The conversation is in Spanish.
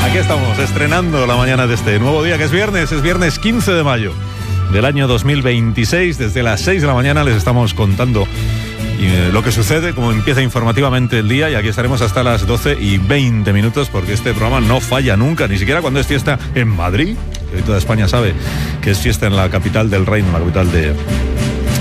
Aquí estamos, estrenando la mañana de este nuevo día, que es viernes 15 de mayo del año 2026. Desde las 6 de la mañana les estamos contando lo que sucede, cómo empieza informativamente el día, y aquí estaremos hasta las 12:20, porque este programa no falla nunca, ni siquiera cuando es fiesta en Madrid, que hoy toda España sabe que es fiesta en la capital del reino, la capital